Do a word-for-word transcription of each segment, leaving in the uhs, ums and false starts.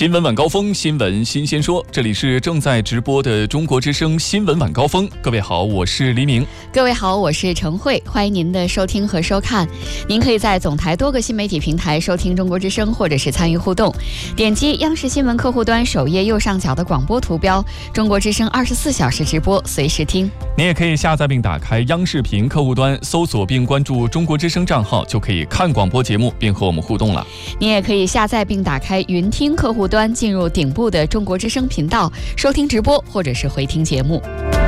新闻晚高峰，新闻新鲜说，这里是正在直播的中国之声新闻晚高峰。各位好，我是黎明。 各位好，我是陈慧，欢迎您的收听和收看。您可以在总台多个新媒体平台收听中国之声，或者是参与互动。点击央视新闻客户端首页右上角的广播图标，中国之声二十四小时直播，随时听。 您也可以下载并打开央视频客户端，搜索并关注中国之声账号，就可以看广播节目并和我们互动了。 您也可以下载并打开云听客户端，进入顶部的中国之声频道，收听直播或者是回听节目。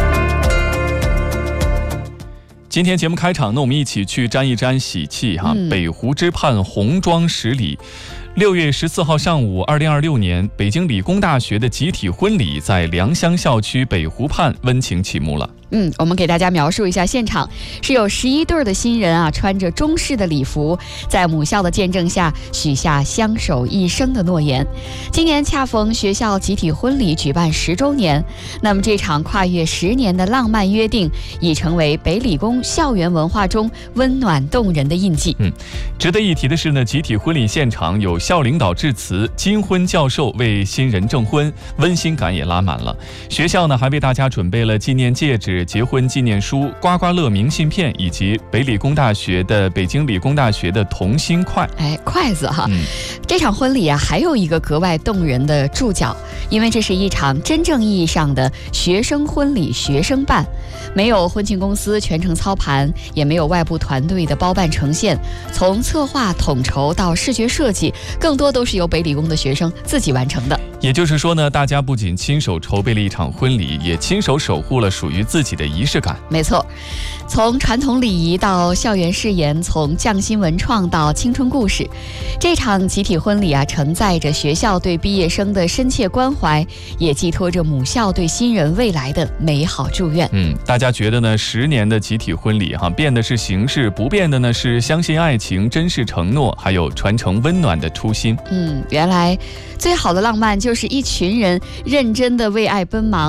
今天节目开场呢，我们一起去沾一沾喜气哈、嗯。北湖之畔红妆十里，六月十四号上午，二零二六年北京理工大学的集体婚礼在良乡校区北湖畔温情启幕了。 嗯，我们给大家描述一下现场，是有十一对的新人啊，穿着中式的礼服，在母校的见证下许下相守一生的诺言。今年恰逢学校集体婚礼举办十周年，那么这场跨越十年的浪漫约定，已成为北理工校园文化中温暖动人的印记。 嗯，值得一提的是呢，集体婚礼现场有校领导致辞，金婚教授为新人证婚，温馨感也拉满了。学校呢还为大家准备了纪念戒指、结婚纪念书、刮刮乐明信片，以及北理工大学的北京理工大学的同心筷。 哎，筷子哈、 嗯。 这场婚礼啊，还有一个格外动人的注脚，因为这是一场真正意义上的学生婚礼学生办，没有婚庆公司全程操盘，也没有外部团队的包办呈现，从策划统筹到视觉设计，更多都是由北理工的学生自己完成的。 也就是说呢，大家不仅亲手筹备了一场婚礼，也亲手守护了属于自己的仪式感。 没错，从传统礼仪到校园誓言，从匠心文创到青春故事，这场集体婚礼啊，承载着学校对毕业生的深切关怀，也寄托着母校对新人未来的美好祝愿。 嗯，大家觉得呢？十年的集体婚礼哈、啊，变的是形式，不变的呢是相信爱情、珍视承诺，还有传承温暖的初心。 嗯，原来最好的浪漫就是一群人认真的为爱奔忙。